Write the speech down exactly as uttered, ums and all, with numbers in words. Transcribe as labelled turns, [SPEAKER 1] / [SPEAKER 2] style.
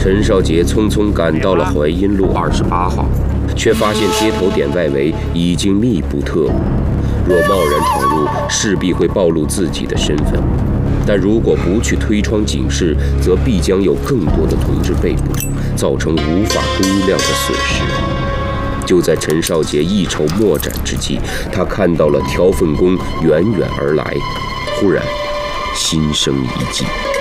[SPEAKER 1] 陈少杰匆匆赶到了淮阴路二十八号，却发现接头点外围已经密布特务。若贸然闯入，势必会暴露自己的身份；但如果不去推窗警示，则必将有更多的同志被捕，造成无法估量的损失。就在陈少杰一筹莫展之际，他看到了条粪工远远而来，忽然心生一计。